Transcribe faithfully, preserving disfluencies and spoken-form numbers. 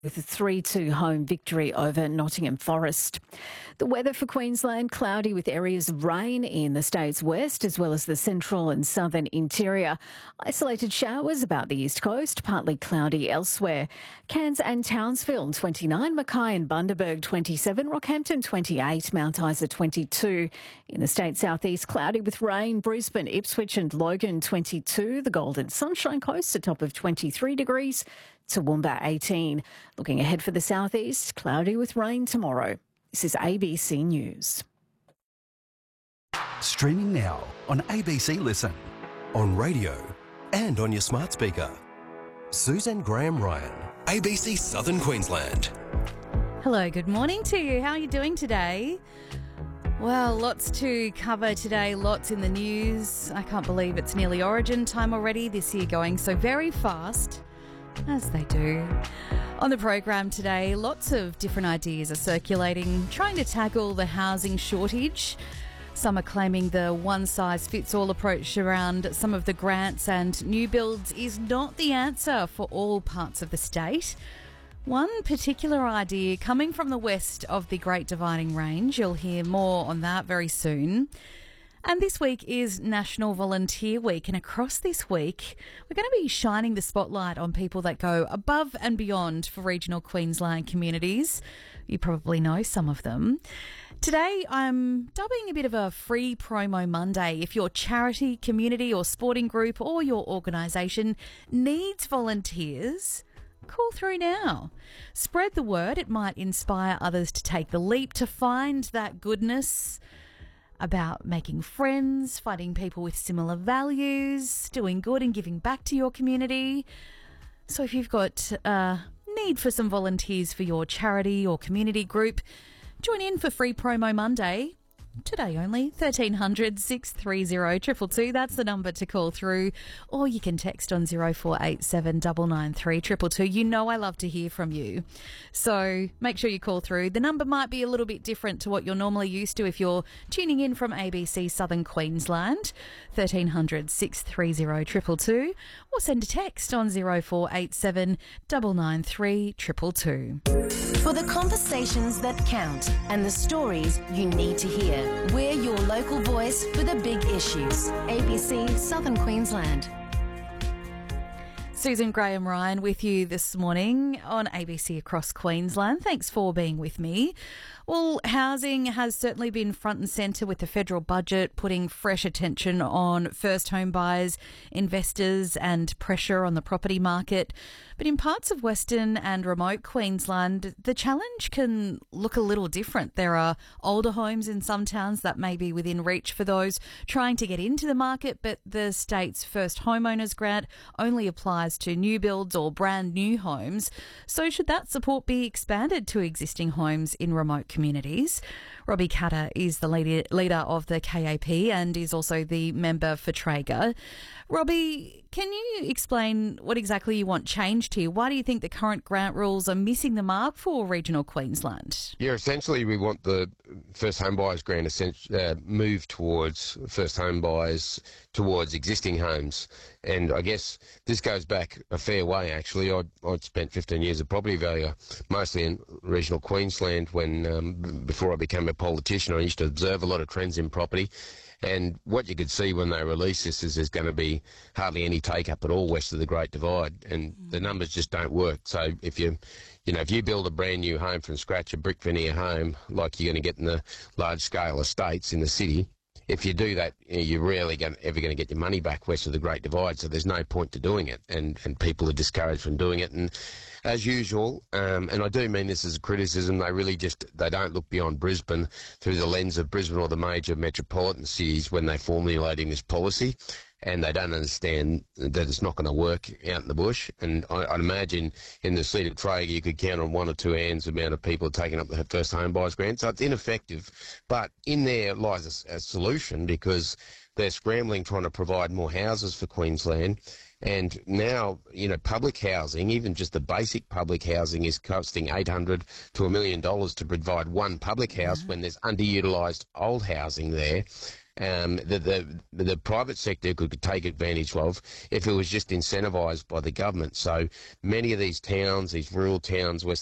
with a three two home victory over Nottingham Forest. The weather for Queensland, cloudy with areas of rain in the state's west as well as the central and southern interior. Isolated showers about the east coast, partly cloudy elsewhere. Cairns and Townsville twenty-nine, Mackay and Bundaberg twenty-seven, Rockhampton twenty-eight, Mount Isa twenty-two. In the state southeast, cloudy with rain, Brisbane, Ipswich and Logan twenty-two, the Golden Sunshine Coast a top of twenty-three degrees. Toowoomba eighteen. Looking ahead for the southeast, cloudy with rain tomorrow. This is A B C News. Streaming now on A B C Listen, on radio and on your smart speaker. Susan Graham-Ryan, A B C Southern Queensland. Hello, good morning to you. How are you doing today? Well, lots to cover today, lots in the news. I can't believe it's nearly Origin time already, this year going so very fast, as they do. On the program today, lots of different ideas are circulating, trying to tackle the housing shortage. Some are claiming the one-size-fits-all approach around some of the grants and new builds is not the answer for all parts of the state. One particular idea coming from the west of the Great Dividing Range. You'll hear more on that very soon. And this week is National Volunteer Week, and across this week we're going to be shining the spotlight on people that go above and beyond for regional Queensland communities. You probably know some of them. Today I'm dubbing a bit of a free promo Monday. If your charity, community or sporting group or your organisation needs volunteers, call through now. Spread the word. It might inspire others to take the leap to find that goodness about making friends, finding people with similar values, doing good and giving back to your community. So if you've got a need for some volunteers for your charity or community group, join in for Free Promo Monday. Today only, thirteen hundred, six three zero, two two two. That's the number to call through. Or you can text on zero four eight seven nine nine three, two two two. You know I love to hear from you. So make sure you call through. The number might be a little bit different to what you're normally used to if you're tuning in from A B C Southern Queensland. thirteen hundred, six three zero, two two two. Or send a text on zero four eight seven nine nine three, two two two. For the conversations that count and the stories you need to hear, we're your local voice for the big issues. A B C Southern Queensland. Susan Graham-Ryan with you this morning on A B C across Queensland. Thanks for being with me. Well, housing has certainly been front and centre with the federal budget, putting fresh attention on first home buyers, investors and pressure on the property market. But in parts of Western and remote Queensland, the challenge can look a little different. There are older homes in some towns that may be within reach for those trying to get into the market, but the state's first homeowners grant only applies to new builds or brand new homes. So should that support be expanded to existing homes in remote communities? Robbie Katter is the leader, leader of the K A P and is also the member for Traeger. Robbie, can you explain what exactly you want changed here? Why do you think the current grant rules are missing the mark for regional Queensland? Yeah, essentially we want the first home buyers grant essentially uh, move towards first home buyers towards existing homes. And I guess this goes back a fair way, actually. I'd, I'd spent fifteen years as a property valuer, mostly in regional Queensland. When um, before I became a politician, I used to observe a lot of trends in property. And what you could see when they release this is there's going to be hardly any take-up at all west of the Great Divide, and mm. the numbers just don't work. So if you, you know, if you build a brand new home from scratch, a brick veneer home, like you're going to get in the large-scale estates in the city, if you do that, you're rarely gonna, ever going to get your money back west of the Great Divide, so there's no point to doing it, and, and people are discouraged from doing it. And as usual, um, and I do mean this as a criticism, they really just, they don't look beyond Brisbane through the lens of Brisbane or the major metropolitan cities when they're formulating this policy, and they don't understand that it's not going to work out in the bush. And I, I'd imagine in the seat of Traeger you could count on one or two hands the amount of people taking up the first home buyers grant. So it's ineffective. But in there lies a, a solution, because they're scrambling trying to provide more houses for Queensland. And now, you know, public housing, even just the basic public housing, is costing eight hundred to a million dollars to provide one public house, mm-hmm. when there's underutilised old housing there. um, that the, the private sector could take advantage of if it was just incentivised by the government. So many of these towns, these rural towns, West